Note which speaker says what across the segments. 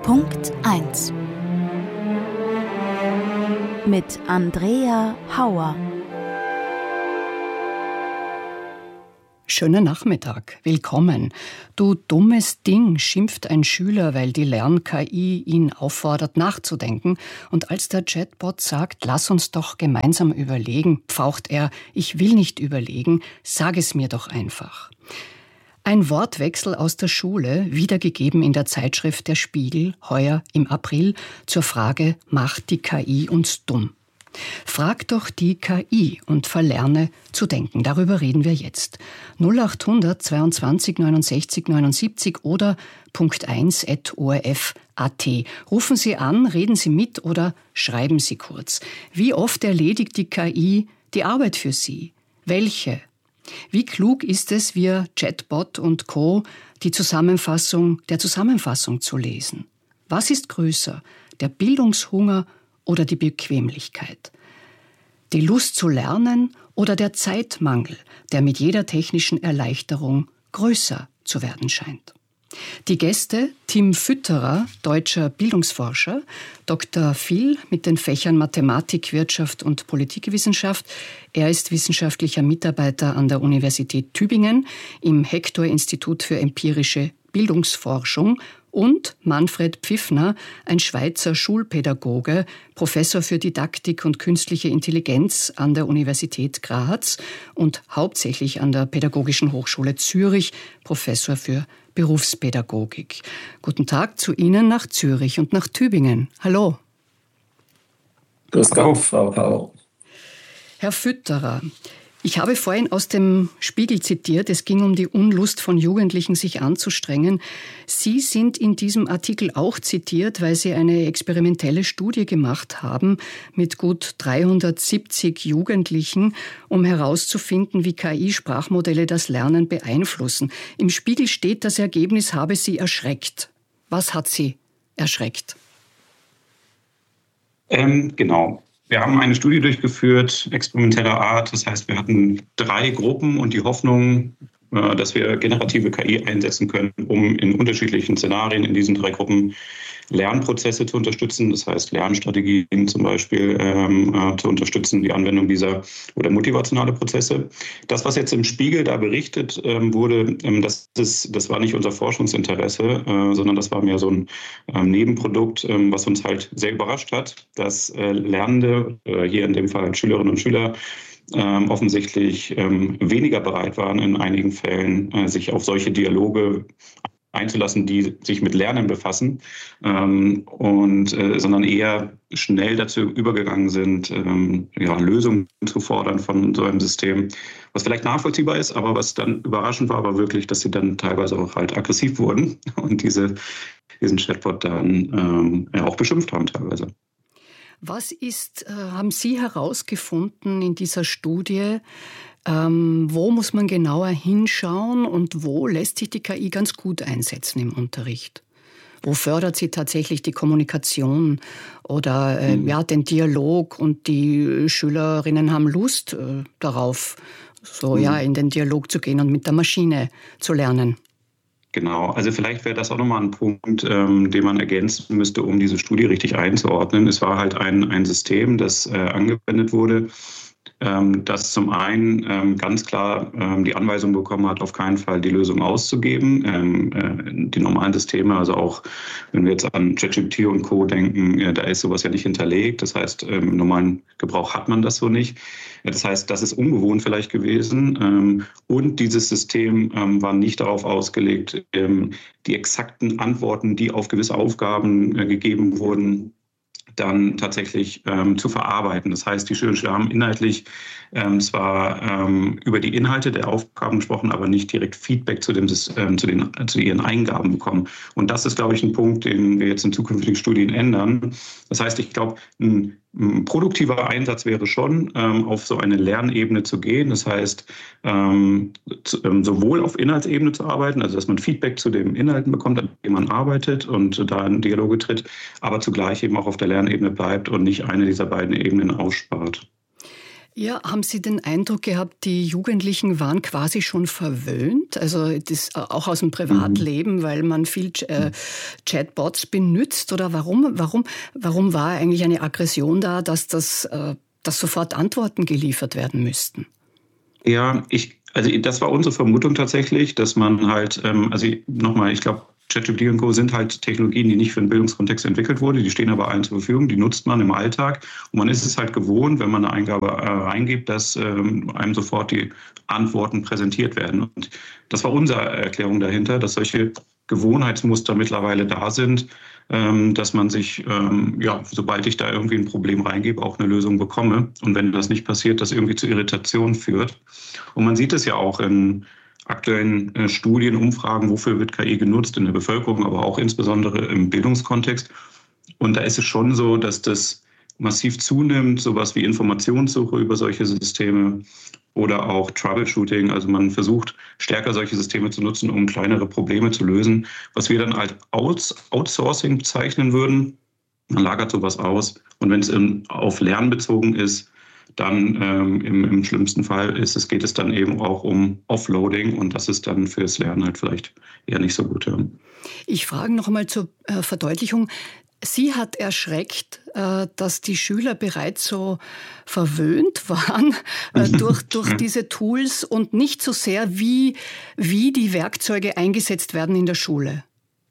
Speaker 1: Punkt 1 mit Andrea Hauer.
Speaker 2: Schönen Nachmittag, willkommen. Du dummes Ding, schimpft ein Schüler, weil die Lern-KI ihn auffordert nachzudenken. Und als der Chatbot sagt, lass uns doch gemeinsam überlegen, pfaucht er, ich will nicht überlegen, sag es mir doch einfach. Ein Wortwechsel aus der Schule, wiedergegeben in der Zeitschrift Der Spiegel, heuer im April, zur Frage, macht die KI uns dumm? Frag doch die KI und verlerne zu denken. Darüber reden wir jetzt. 0800 22 69 79 oder punkt1@orf.at. Rufen Sie an, reden Sie mit oder schreiben Sie kurz. Wie oft erledigt die KI die Arbeit für Sie? Welche? Wie klug ist es, via Chatbot und Co. die Zusammenfassung der Zusammenfassung zu lesen? Was ist größer, der Bildungshunger oder die Bequemlichkeit? Die Lust zu lernen oder der Zeitmangel, der mit jeder technischen Erleichterung größer zu werden scheint? Die Gäste: Tim Fütterer, deutscher Bildungsforscher, Dr. Phil mit den Fächern Mathematik, Wirtschaft und Politikwissenschaft. Er ist wissenschaftlicher Mitarbeiter an der Universität Tübingen im Hector-Institut für empirische Bildungsforschung, und Manfred Pfiffner, ein Schweizer Schulpädagoge, Professor für Didaktik und künstliche Intelligenz an der Universität Graz und hauptsächlich an der Pädagogischen Hochschule Zürich, Professor für Berufspädagogik. Guten Tag zu Ihnen nach Zürich und nach Tübingen. Hallo.
Speaker 3: Grüß Gott, Frau Hauer.
Speaker 2: Herr Fütterer, ich habe vorhin aus dem Spiegel zitiert, es ging um die Unlust von Jugendlichen, sich anzustrengen. Sie sind in diesem Artikel auch zitiert, weil Sie eine experimentelle Studie gemacht haben mit gut 370 Jugendlichen, um herauszufinden, wie KI-Sprachmodelle das Lernen beeinflussen. Im Spiegel steht, das Ergebnis habe Sie erschreckt. Was hat Sie erschreckt?
Speaker 3: Genau. Wir haben eine Studie durchgeführt, experimenteller Art. Das heißt, wir hatten 3 Gruppen und die Hoffnung, dass wir generative KI einsetzen können, um in unterschiedlichen Szenarien in diesen 3 Gruppen Lernprozesse zu unterstützen. Das heißt, Lernstrategien zum Beispiel zu unterstützen, die Anwendung dieser oder motivationale Prozesse. Das, was jetzt im Spiegel da berichtet wurde, das war nicht unser Forschungsinteresse, sondern das war mehr so ein Nebenprodukt, was uns halt sehr überrascht hat, dass Lernende, hier in dem Fall Schülerinnen und Schüler, offensichtlich weniger bereit waren, in einigen Fällen sich auf solche Dialoge einzulassen, die sich mit Lernen befassen, sondern eher schnell dazu übergegangen sind, Lösungen zu fordern von so einem System, was vielleicht nachvollziehbar ist, aber was dann überraschend war wirklich, dass sie dann teilweise auch halt aggressiv wurden und diesen Chatbot dann auch beschimpft haben teilweise.
Speaker 2: Was haben Sie herausgefunden in dieser Studie? Wo muss man genauer hinschauen und wo lässt sich die KI ganz gut einsetzen im Unterricht? Wo fördert sie tatsächlich die Kommunikation oder den Dialog, und die Schülerinnen haben Lust darauf, in den Dialog zu gehen und mit der Maschine zu lernen?
Speaker 3: Genau, also vielleicht wäre das auch nochmal ein Punkt, den man ergänzen müsste, um diese Studie richtig einzuordnen. Es war halt ein System, das angewendet wurde, das zum einen ganz klar die Anweisung bekommen hat, auf keinen Fall die Lösung auszugeben. Die normalen Systeme, also auch wenn wir jetzt an ChatGPT und Co. denken, da ist sowas ja nicht hinterlegt. Das heißt, im normalen Gebrauch hat man das so nicht. Das heißt, das ist ungewohnt vielleicht gewesen. Und dieses System war nicht darauf ausgelegt, die exakten Antworten, die auf gewisse Aufgaben gegeben wurden, dann tatsächlich zu verarbeiten. Das heißt, die Schüler haben inhaltlich zwar über die Inhalte der Aufgaben gesprochen, aber nicht direkt Feedback zu ihren Eingaben bekommen. Und das ist, glaube ich, ein Punkt, den wir jetzt in zukünftigen Studien ändern. Das heißt, ich glaube, ein produktiver Einsatz wäre schon, auf so eine Lernebene zu gehen. Das heißt, sowohl auf Inhaltsebene zu arbeiten, also dass man Feedback zu den Inhalten bekommt, an denen man arbeitet und da in Dialoge tritt, aber zugleich eben auch auf der Lernebene bleibt und nicht eine dieser beiden Ebenen ausspart.
Speaker 2: Ja, haben Sie den Eindruck gehabt, die Jugendlichen waren quasi schon verwöhnt? Also das auch aus dem Privatleben, weil man viel Chatbots benutzt? Oder warum war eigentlich eine Aggression da, dass sofort Antworten geliefert werden müssten?
Speaker 3: Ja, also das war unsere Vermutung tatsächlich, dass man halt, ich glaube, ChatGPT und Co. sind halt Technologien, die nicht für den Bildungskontext entwickelt wurden. Die stehen aber allen zur Verfügung, die nutzt man im Alltag. Und man ist es halt gewohnt, wenn man eine Eingabe reingibt, dass einem sofort die Antworten präsentiert werden. Und das war unsere Erklärung dahinter, dass solche Gewohnheitsmuster mittlerweile da sind, dass man sich, sobald ich da irgendwie ein Problem reingebe, auch eine Lösung bekomme. Und wenn das nicht passiert, das irgendwie zu Irritation führt. Und man sieht es ja auch in aktuellen Studien, Umfragen, wofür wird KI genutzt in der Bevölkerung, aber auch insbesondere im Bildungskontext. Und da ist es schon so, dass das massiv zunimmt, sowas wie Informationssuche über solche Systeme oder auch Troubleshooting. Also man versucht stärker solche Systeme zu nutzen, um kleinere Probleme zu lösen, was wir dann als Outsourcing bezeichnen würden. Man lagert sowas aus. Und wenn es auf Lernen bezogen ist, dann im schlimmsten Fall geht es dann eben auch um Offloading und das ist dann fürs Lernen halt vielleicht eher nicht so gut. Ja.
Speaker 2: Ich frage noch einmal zur Verdeutlichung. Sie hat erschreckt, dass die Schüler bereits so verwöhnt waren durch diese Tools und nicht so sehr, wie die Werkzeuge eingesetzt werden in der Schule.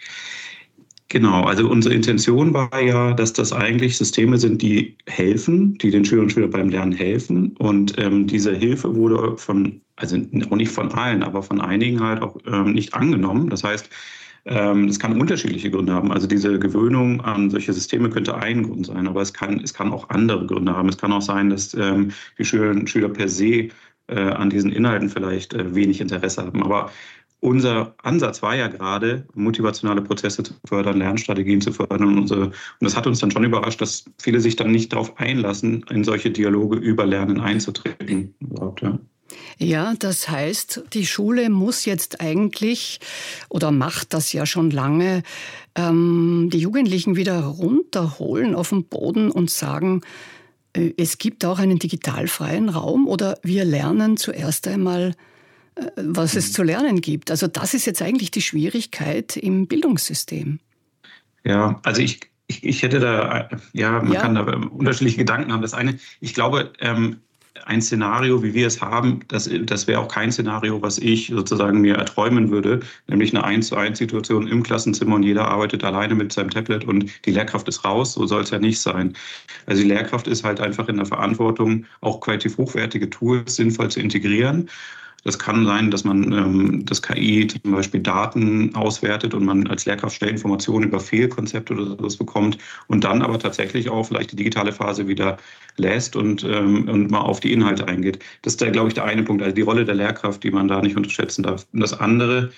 Speaker 3: Genau, also unsere Intention war ja, dass das eigentlich Systeme sind, die helfen, die den Schülerinnen und Schülern beim Lernen helfen. Und diese Hilfe wurde auch nicht von allen, aber von einigen halt auch nicht angenommen. Das heißt, das kann unterschiedliche Gründe haben. Also diese Gewöhnung an solche Systeme könnte ein Grund sein, aber es kann auch andere Gründe haben. Es kann auch sein, dass die Schülerinnen und Schüler per se an diesen Inhalten vielleicht wenig Interesse haben. Aber unser Ansatz war ja gerade, motivationale Prozesse zu fördern, Lernstrategien zu fördern. Und das hat uns dann schon überrascht, dass viele sich dann nicht darauf einlassen, in solche Dialoge über Lernen einzutreten. Überhaupt, ja.
Speaker 2: Ja, das heißt, die Schule muss jetzt eigentlich oder macht das ja schon lange, die Jugendlichen wieder runterholen auf den Boden und sagen, es gibt auch einen digitalfreien Raum oder wir lernen zuerst einmal, was es zu lernen gibt. Also das ist jetzt eigentlich die Schwierigkeit im Bildungssystem.
Speaker 3: Ja, also ich hätte da, man kann da unterschiedliche Gedanken haben. Das eine, ich glaube, ein Szenario, wie wir es haben, das wäre auch kein Szenario, was ich sozusagen mir erträumen würde, nämlich eine 1:1-Situation im Klassenzimmer und jeder arbeitet alleine mit seinem Tablet und die Lehrkraft ist raus. So soll es ja nicht sein. Also die Lehrkraft ist halt einfach in der Verantwortung, auch qualitativ hochwertige Tools sinnvoll zu integrieren. Das kann sein, dass man das KI zum Beispiel Daten auswertet und man als Lehrkraft schnell Informationen über Fehlkonzepte oder sowas bekommt und dann aber tatsächlich auch vielleicht die digitale Phase wieder lässt und mal auf die Inhalte eingeht. Das ist, glaube ich, der eine Punkt, also die Rolle der Lehrkraft, die man da nicht unterschätzen darf. Und das andere,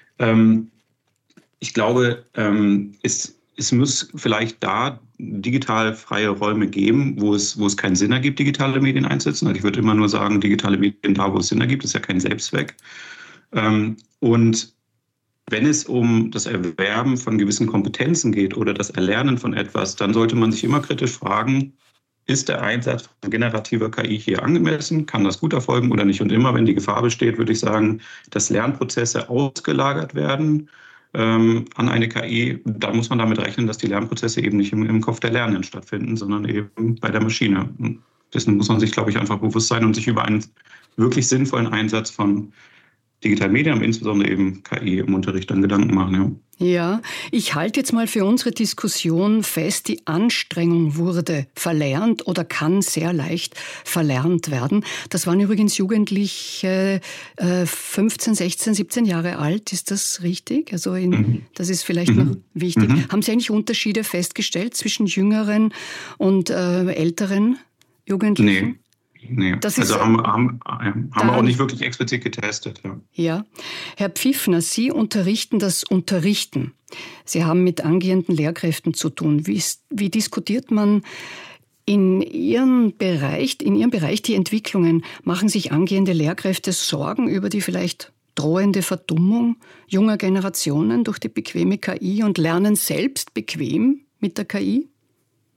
Speaker 3: ich glaube, es muss vielleicht da digital freie Räume geben, wo es keinen Sinn ergibt, digitale Medien einzusetzen. Also ich würde immer nur sagen, digitale Medien da, wo es Sinn ergibt, ist ja kein Selbstzweck. Und wenn es um das Erwerben von gewissen Kompetenzen geht oder das Erlernen von etwas, dann sollte man sich immer kritisch fragen, ist der Einsatz von generativer KI hier angemessen? Kann das gut erfolgen oder nicht? Und immer, wenn die Gefahr besteht, würde ich sagen, dass Lernprozesse ausgelagert werden an eine KI, da muss man damit rechnen, dass die Lernprozesse eben nicht im Kopf der Lernenden stattfinden, sondern eben bei der Maschine. Und dessen muss man sich, glaube ich, einfach bewusst sein und sich über einen wirklich sinnvollen Einsatz von digitalen Medien, insbesondere eben KI im Unterricht, dann Gedanken machen.
Speaker 2: Ja, ich halte jetzt mal für unsere Diskussion fest, die Anstrengung wurde verlernt oder kann sehr leicht verlernt werden. Das waren übrigens Jugendliche 15, 16, 17 Jahre alt, ist das richtig? Also das ist vielleicht noch wichtig. Haben Sie eigentlich Unterschiede festgestellt zwischen jüngeren und älteren Jugendlichen?
Speaker 3: Nee, also haben wir auch nicht wirklich explizit getestet.
Speaker 2: Ja. Herr Pfiffner, Sie unterrichten das Unterrichten. Sie haben mit angehenden Lehrkräften zu tun. Wie diskutiert man in Ihrem Bereich die Entwicklungen? Machen sich angehende Lehrkräfte Sorgen über die vielleicht drohende Verdummung junger Generationen durch die bequeme KI und lernen selbst bequem mit der KI?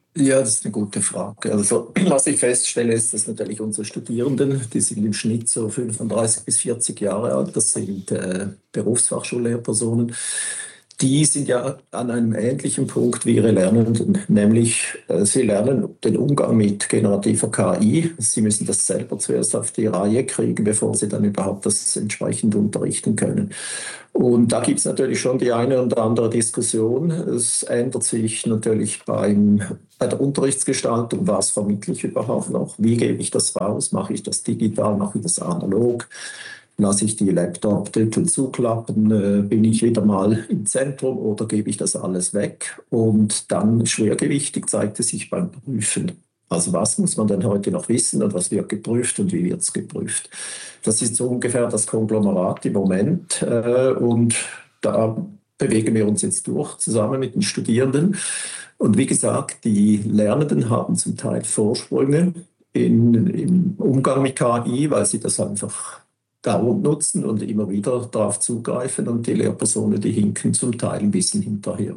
Speaker 4: Ja, das ist eine gute Frage. Also, was ich feststelle, ist, dass natürlich unsere Studierenden, die sind im Schnitt so 35 bis 40 Jahre alt, das sind Berufsfachschullehrpersonen, die sind ja an einem ähnlichen Punkt wie ihre Lernenden, nämlich sie lernen den Umgang mit generativer KI. Sie müssen das selber zuerst auf die Reihe kriegen, bevor sie dann überhaupt das entsprechend unterrichten können. Und da gibt es natürlich schon die eine oder andere Diskussion. Es ändert sich natürlich bei der Unterrichtsgestaltung, was vermittle ich überhaupt noch, wie gebe ich das raus, mache ich das digital, mache ich das analog. Lasse ich die Laptop-Titel zuklappen, bin ich wieder mal im Zentrum oder gebe ich das alles weg? Und dann schwergewichtig zeigt es sich beim Prüfen. Also was muss man denn heute noch wissen und was wird geprüft und wie wird es geprüft? Das ist so ungefähr das Konglomerat im Moment und da bewegen wir uns jetzt durch, zusammen mit den Studierenden. Und wie gesagt, die Lernenden haben zum Teil Vorsprünge im Umgang mit KI, weil sie das einfach dauernd nutzen und immer wieder darauf zugreifen und die Lehrpersonen, die hinken zum Teil ein bisschen hinterher.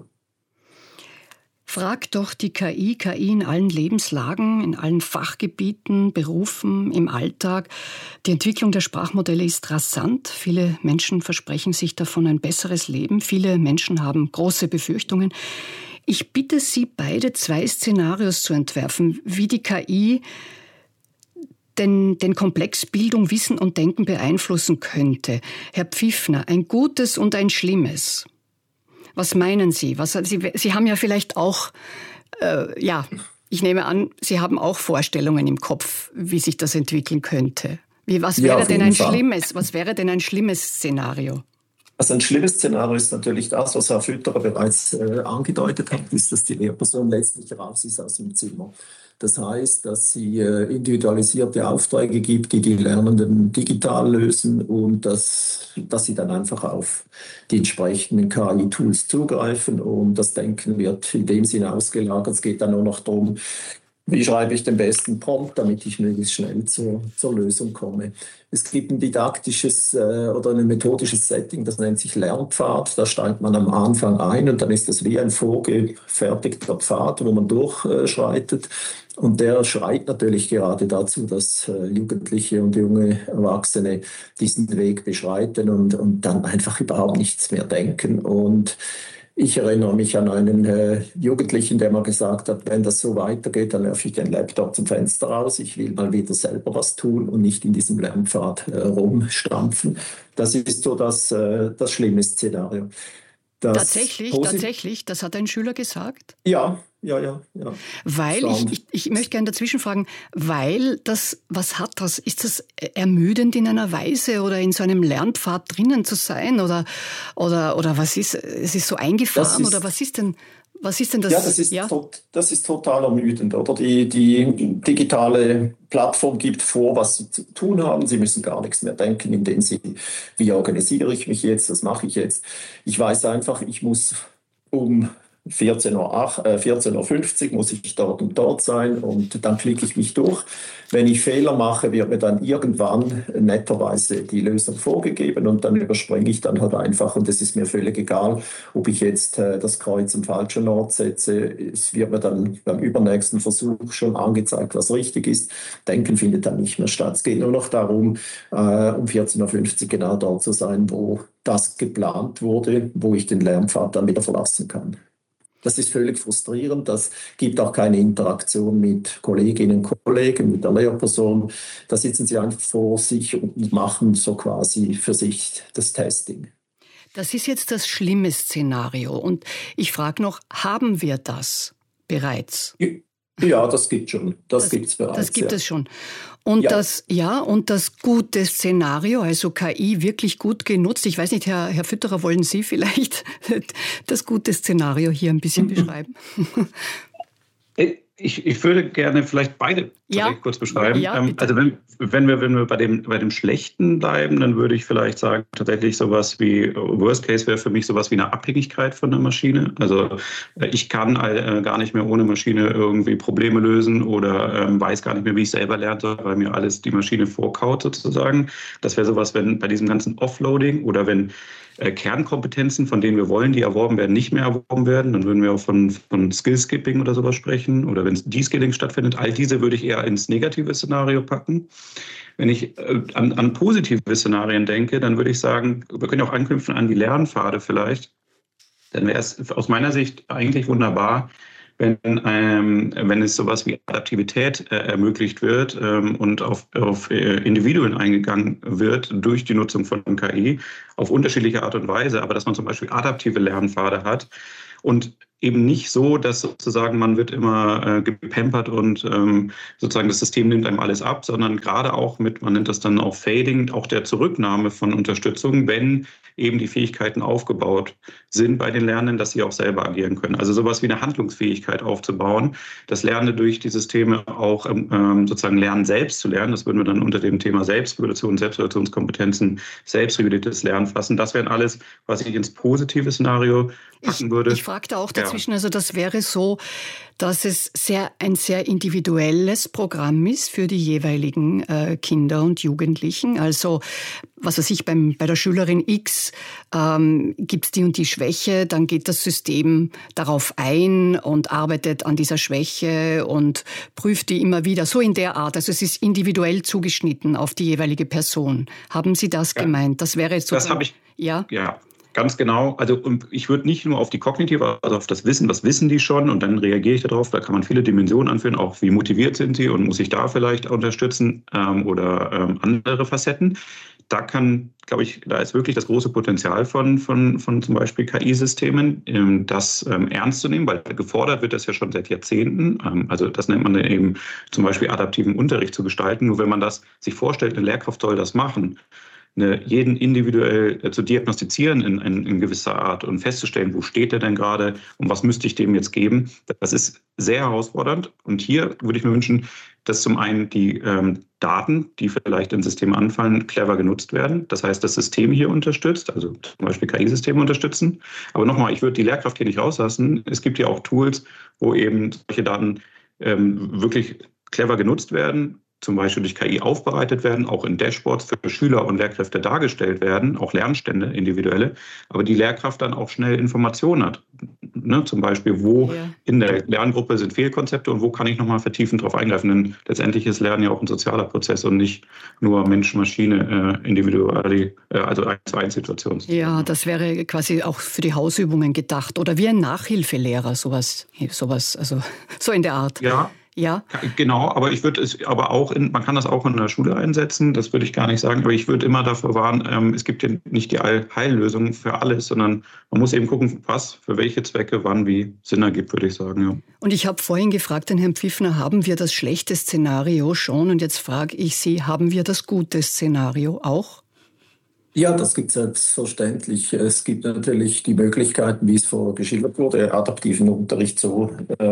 Speaker 2: Frag doch die KI in allen Lebenslagen, in allen Fachgebieten, Berufen, im Alltag. Die Entwicklung der Sprachmodelle ist rasant. Viele Menschen versprechen sich davon ein besseres Leben. Viele Menschen haben große Befürchtungen. Ich bitte Sie beide, 2 Szenarios zu entwerfen, wie die KI den Komplex Bildung, Wissen und Denken beeinflussen könnte. Herr Pfiffner, ein gutes und ein schlimmes. Was meinen Sie? Sie haben ja vielleicht auch, ich nehme an, Sie haben auch Vorstellungen im Kopf, wie sich das entwickeln könnte. Was wäre denn ein schlimmes Szenario?
Speaker 4: Also ein schlimmes Szenario ist natürlich das, was Herr Fütterer bereits angedeutet hat, ist, dass die Lehrperson letztlich raus ist aus dem Zimmer. Das heißt, dass sie individualisierte Aufträge gibt, die die Lernenden digital lösen und dass sie dann einfach auf die entsprechenden KI-Tools zugreifen und das Denken wird in dem Sinne ausgelagert. Es geht dann nur noch darum, wie schreibe ich den besten Prompt, damit ich möglichst schnell zur Lösung komme. Es gibt ein didaktisches oder ein methodisches Setting, das nennt sich Lernpfad. Da steigt man am Anfang ein und dann ist das wie ein vorgefertigter Pfad, wo man durchschreitet. Und der schreit natürlich gerade dazu, dass Jugendliche und junge Erwachsene diesen Weg beschreiten und dann einfach überhaupt nichts mehr denken. Und ich erinnere mich an einen Jugendlichen, der mal gesagt hat, wenn das so weitergeht, dann werfe ich den Laptop zum Fenster raus. Ich will mal wieder selber was tun und nicht in diesem Lernpfad rumstampfen. Das ist so das schlimme Szenario.
Speaker 2: Tatsächlich, das hat ein Schüler gesagt?
Speaker 4: Ja.
Speaker 2: Weil, ich möchte gerne dazwischen fragen, weil was hat das? Ist das ermüdend in einer Weise oder in so einem Lernpfad drinnen zu sein? Oder was ist, es ist so eingefahren oder was ist denn das?
Speaker 4: Ja, das ist total ermüdend, oder? Die digitale Plattform gibt vor, was sie zu tun haben. Sie müssen gar nichts mehr denken, indem sie, wie organisiere ich mich jetzt, was mache ich jetzt? Ich weiß einfach, ich muss um 14:50 Uhr muss ich dort und dort sein und dann klicke ich mich durch. Wenn ich Fehler mache, wird mir dann irgendwann netterweise die Lösung vorgegeben und dann überspringe ich dann halt einfach und es ist mir völlig egal, ob ich jetzt das Kreuz am falschen Ort setze. Es wird mir dann beim übernächsten Versuch schon angezeigt, was richtig ist. Denken findet dann nicht mehr statt. Es geht nur noch darum, um 14:50 Uhr genau dort zu sein, wo das geplant wurde, wo ich den Lernpfad dann wieder verlassen kann. Das ist völlig frustrierend. Das gibt auch keine Interaktion mit Kolleginnen und Kollegen, mit der Lehrperson. Da sitzen sie einfach vor sich und machen so quasi für sich das Testing.
Speaker 2: Das ist jetzt das schlimme Szenario. Und ich frage noch, haben wir das bereits?
Speaker 4: Ja, das gibt schon. Das gibt es bereits.
Speaker 2: Das gibt es schon. Und und das gute Szenario, also KI wirklich gut genutzt. Ich weiß nicht, Herr Fütterer, wollen Sie vielleicht das gute Szenario hier ein bisschen beschreiben?
Speaker 3: Ich würde gerne vielleicht beide ich kurz beschreiben?
Speaker 2: Ja,
Speaker 3: also wenn wir bei dem Schlechten bleiben, dann würde ich vielleicht sagen, tatsächlich sowas wie, Worst Case wäre für mich sowas wie eine Abhängigkeit von der Maschine. Also ich kann gar nicht mehr ohne Maschine irgendwie Probleme lösen oder weiß gar nicht mehr, wie ich selber lerne, weil mir alles die Maschine vorkaut sozusagen. Das wäre sowas, wenn bei diesem ganzen Offloading oder wenn Kernkompetenzen, von denen wir wollen, die erworben werden, nicht mehr erworben werden, dann würden wir auch von Skillskipping oder sowas sprechen oder wenn Deskilling stattfindet. All diese würde ich eher ins negative Szenario packen. Wenn ich an positive Szenarien denke, dann würde ich sagen, wir können auch anknüpfen an die Lernpfade vielleicht. Dann wäre es aus meiner Sicht eigentlich wunderbar, wenn es sowas wie Adaptivität ermöglicht wird und auf Individuen eingegangen wird durch die Nutzung von KI auf unterschiedliche Art und Weise, aber dass man zum Beispiel adaptive Lernpfade hat und eben nicht so, dass sozusagen man wird immer gepampert und sozusagen das System nimmt einem alles ab, sondern gerade auch mit, man nennt das dann auch Fading, auch der Zurücknahme von Unterstützung, wenn eben die Fähigkeiten aufgebaut sind bei den Lernenden, dass sie auch selber agieren können. Also sowas wie eine Handlungsfähigkeit aufzubauen, das Lernende durch die Systeme auch sozusagen lernen, selbst zu lernen. Das würden wir dann unter dem Thema Selbstregulation, Selbstregulationskompetenzen, selbstreguliertes Lernen fassen. Das wären alles, was ich ins positive Szenario packen würde.
Speaker 2: Ich fragte auch dazwischen, also das wäre so, dass es ein sehr individuelles Programm ist für die jeweiligen Kinder und Jugendlichen. Also was weiß ich, bei der Schülerin X gibt es die und die Schwäche, dann geht das System darauf ein und arbeitet an dieser Schwäche und prüft die immer wieder, so in der Art. Also es ist individuell zugeschnitten auf die jeweilige Person. Haben Sie das gemeint? Das wäre jetzt so.
Speaker 3: Das habe ich, ja. Ganz genau. Also ich würde nicht nur auf die kognitive, also auf das Wissen, was wissen die schon und dann reagiere ich darauf. Da kann man viele Dimensionen anführen, auch wie motiviert sind sie und muss ich da vielleicht unterstützen oder andere Facetten. Da glaube ich, da ist wirklich das große Potenzial von zum Beispiel KI-Systemen, das ernst zu nehmen, weil gefordert wird das ja schon seit Jahrzehnten. Also das nennt man dann eben zum Beispiel adaptiven Unterricht zu gestalten. Nur wenn man das sich vorstellt, eine Lehrkraft soll das machen, jeden individuell zu diagnostizieren in gewisser Art und festzustellen, wo steht er denn gerade und was müsste ich dem jetzt geben, das ist sehr herausfordernd. Und hier würde ich mir wünschen, dass zum einen die Daten, die vielleicht im System anfallen, clever genutzt werden. Das heißt, das System hier unterstützt, also zum Beispiel KI-Systeme unterstützen. Aber nochmal, ich würde die Lehrkraft hier nicht rauslassen. Es gibt ja auch Tools, wo eben solche Daten wirklich clever genutzt werden, zum Beispiel durch KI aufbereitet werden, auch in Dashboards für Schüler und Lehrkräfte dargestellt werden, auch Lernstände, individuelle, aber die Lehrkraft dann auch schnell Informationen hat. Ne? Zum Beispiel, wo in der Lerngruppe sind Fehlkonzepte und wo kann ich nochmal vertiefend drauf eingreifen. Denn letztendlich ist Lernen ja auch ein sozialer Prozess und nicht nur Mensch-Maschine, individuell, also 1-zu-1-Situation.
Speaker 2: Ja, das wäre quasi auch für die Hausübungen gedacht oder wie ein Nachhilfelehrer, sowas, also so in der Art.
Speaker 3: Ja, genau, aber ich würde es aber auch man kann das auch in der Schule einsetzen, das würde ich gar nicht sagen, aber ich würde immer davor warnen, es gibt ja nicht die Allheillösung für alles, sondern man muss eben gucken, was für welche Zwecke wann wie Sinn ergibt, würde ich sagen. Ja.
Speaker 2: Und ich habe vorhin gefragt, den Herrn Pfiffner, haben wir das schlechte Szenario schon? Und jetzt frage ich Sie, haben wir das gute Szenario auch?
Speaker 4: Ja, das gibt es selbstverständlich. Es gibt natürlich die Möglichkeiten, wie es vorher geschildert wurde, adaptiven Unterricht so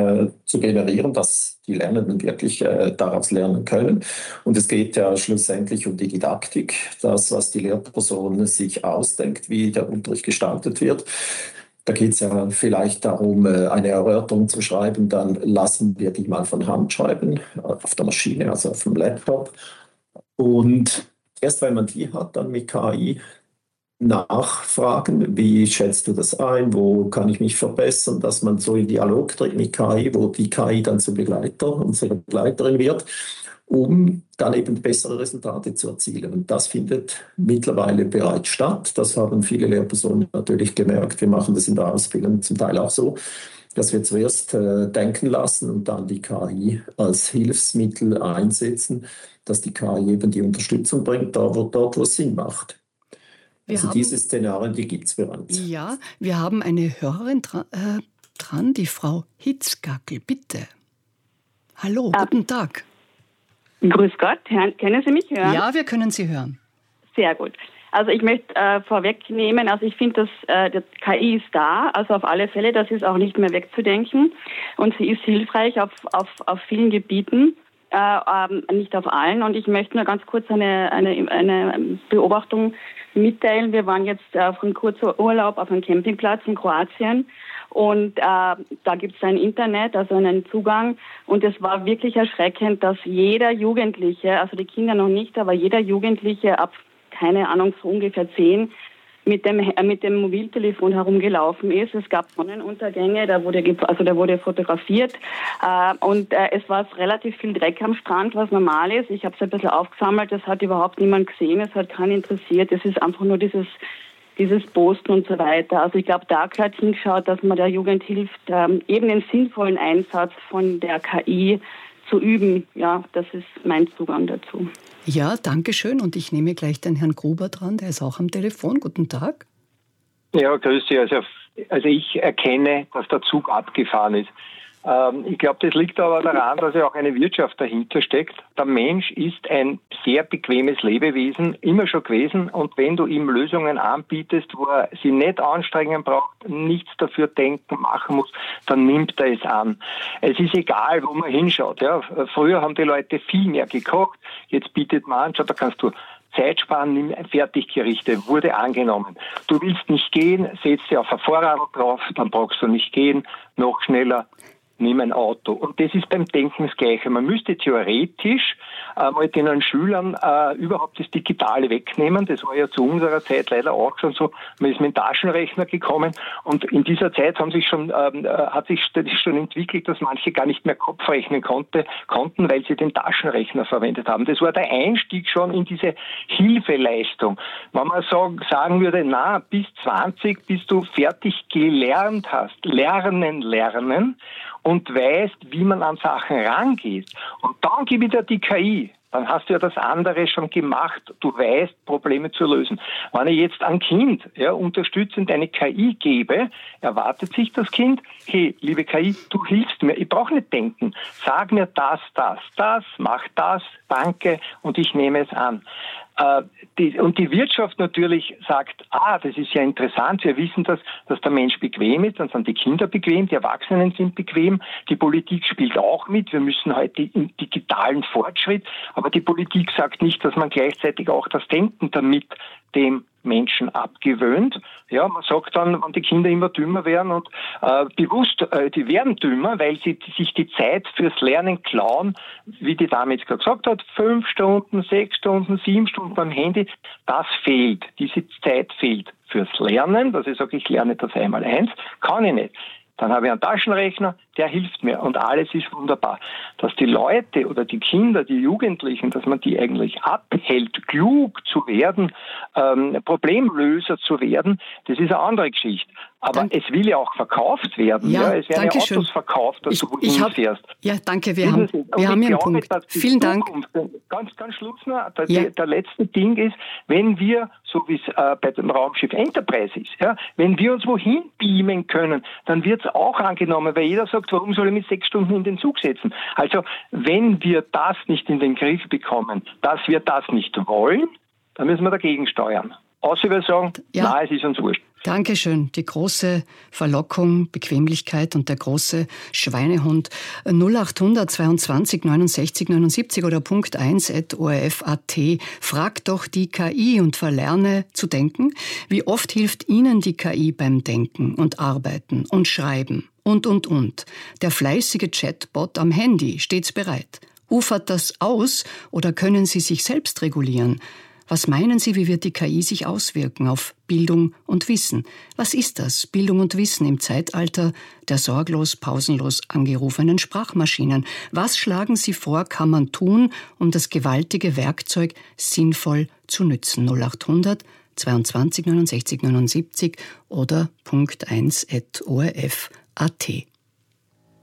Speaker 4: zu generieren, dass die Lernenden wirklich daraus lernen können. Und es geht ja schlussendlich um die Didaktik, das, was die Lehrperson sich ausdenkt, wie der Unterricht gestaltet wird. Da geht es ja vielleicht darum, eine Erörterung zu schreiben, dann lassen wir die mal von Hand schreiben, auf der Maschine, also auf dem Laptop. Und erst wenn man die hat, dann mit KI nachfragen, wie schätzt du das ein, wo kann ich mich verbessern, dass man so in Dialog tritt mit KI, wo die KI dann zum Begleiter, unsere Begleiterin wird, um dann eben bessere Resultate zu erzielen. Und das findet mittlerweile bereits statt. Das haben viele Lehrpersonen natürlich gemerkt. Wir machen das in der Ausbildung zum Teil auch so, dass wir zuerst denken lassen und dann die KI als Hilfsmittel einsetzen, dass die KI eben die Unterstützung bringt, dort wo es Sinn macht. Diese Szenarien, die gibt es bereits.
Speaker 2: Ja, wir haben eine Hörerin dran, die Frau Hitzgackel, bitte. Hallo, guten Tag.
Speaker 5: Grüß Gott, können Sie mich hören?
Speaker 2: Ja, wir können Sie hören.
Speaker 5: Sehr gut. Also ich möchte vorwegnehmen, also ich finde, dass die KI ist da, also auf alle Fälle, das ist auch nicht mehr wegzudenken und sie ist hilfreich auf vielen Gebieten. nicht auf allen. Und ich möchte nur ganz kurz eine Beobachtung mitteilen. Wir waren jetzt auf einem Kurzurlaub auf einem Campingplatz in Kroatien. Und da gibt es ein Internet, also einen Zugang. Und es war wirklich erschreckend, dass jeder Jugendliche, also die Kinder noch nicht, aber jeder Jugendliche ab, keine Ahnung, so ungefähr 10, mit dem Mobiltelefon herumgelaufen ist. Es gab Sonnenuntergänge, da wurde fotografiert. Und es war relativ viel Dreck am Strand, was normal ist. Ich habe es ein bisschen aufgesammelt, das hat überhaupt niemand gesehen, es hat keinen interessiert. Es ist einfach nur dieses Posten und so weiter. Also ich glaube, da gehört hingeschaut, dass man der Jugend hilft, eben den sinnvollen Einsatz von der KI zu üben. Ja, das ist mein Zugang dazu.
Speaker 2: Ja, danke schön. Und ich nehme gleich den Herrn Gruber dran, der ist auch am Telefon. Guten Tag.
Speaker 6: Ja, grüß Sie. Also ich erkenne, dass der Zug abgefahren ist. Ich glaube, das liegt aber daran, dass ja auch eine Wirtschaft dahinter steckt. Der Mensch ist ein sehr bequemes Lebewesen, immer schon gewesen. Und wenn du ihm Lösungen anbietest, wo er sie nicht anstrengen braucht, nichts dafür denken, machen muss, dann nimmt er es an. Es ist egal, wo man hinschaut. Ja. Früher haben die Leute viel mehr gekocht. Jetzt bietet man an, da kannst du Zeit sparen, nimm Fertiggerichte, wurde angenommen. Du willst nicht gehen, setz dich auf ein Fahrrad drauf, dann brauchst du nicht gehen, noch schneller. Nimm ein Auto. Und das ist beim Denken das Gleiche. Man müsste theoretisch mal den Schülern überhaupt das Digitale wegnehmen. Das war ja zu unserer Zeit leider auch schon so. Man ist mit dem Taschenrechner gekommen und in dieser Zeit hat sich schon entwickelt, dass manche gar nicht mehr Kopf rechnen konnten, weil sie den Taschenrechner verwendet haben. Das war der Einstieg schon in diese Hilfeleistung. Wenn man sagen würde, bis 20, bis du fertig gelernt hast, lernen, und weißt, wie man an Sachen rangeht. Und dann gebe ich dir die KI. Dann hast du ja das andere schon gemacht. Du weißt, Probleme zu lösen. Wenn ich jetzt ein Kind unterstützend eine KI gebe, erwartet sich das Kind, hey, liebe KI, du hilfst mir. Ich brauche nicht denken. Sag mir das, mach das, danke, und ich nehme es an. Und die Wirtschaft natürlich sagt, das ist ja interessant, wir wissen, dass der Mensch bequem ist, dann sind die Kinder bequem, die Erwachsenen sind bequem, die Politik spielt auch mit, wir müssen heute im digitalen Fortschritt, aber die Politik sagt nicht, dass man gleichzeitig auch das Denken damit dem Menschen abgewöhnt. Ja, man sagt dann, wenn die Kinder immer dümmer werden und bewusst, die werden dümmer, weil sie sich die Zeit fürs Lernen klauen, wie die Dame jetzt gerade gesagt hat, 5 Stunden, 6 Stunden, 7 Stunden beim Handy, das fehlt. Diese Zeit fehlt fürs Lernen, dass ich sage, ich lerne das 1x1, kann ich nicht. Dann habe ich einen Taschenrechner, der hilft mir und alles ist wunderbar. Dass die Leute oder die Kinder, die Jugendlichen, dass man die eigentlich abhält, klug zu werden, Problemlöser zu werden, das ist eine andere Geschichte. Aber es will ja auch verkauft werden. Ja, es werden ja Autos verkauft, dass du wohin fährst.
Speaker 2: Ja, danke, wir haben hier einen Punkt. Vielen Dank.
Speaker 6: Ganz Schluss noch, der letzte Ding ist, wenn wir, so wie es bei dem Raumschiff Enterprise ist, wenn wir uns wohin beamen können, dann wird es auch angenommen, weil jeder sagt, warum soll ich mich 6 Stunden in den Zug setzen? Also, wenn wir das nicht in den Griff bekommen, dass wir das nicht wollen, dann müssen wir dagegen steuern. Außer wir sagen, es ist uns wurscht.
Speaker 2: Dankeschön. Die große Verlockung, Bequemlichkeit und der große Schweinehund. 0800 22 69 79 oder @ORF.at. Frag doch die KI und verlerne zu denken. Wie oft hilft Ihnen die KI beim Denken und Arbeiten und Schreiben? Und. Der fleißige Chatbot am Handy, stets bereit. Ufert das aus oder können Sie sich selbst regulieren? Was meinen Sie, wie wird die KI sich auswirken auf Bildung und Wissen? Was ist das, Bildung und Wissen im Zeitalter der sorglos, pausenlos angerufenen Sprachmaschinen? Was schlagen Sie vor, kann man tun, um das gewaltige Werkzeug sinnvoll zu nützen? 0800 22 69 79 oder @ORF.at.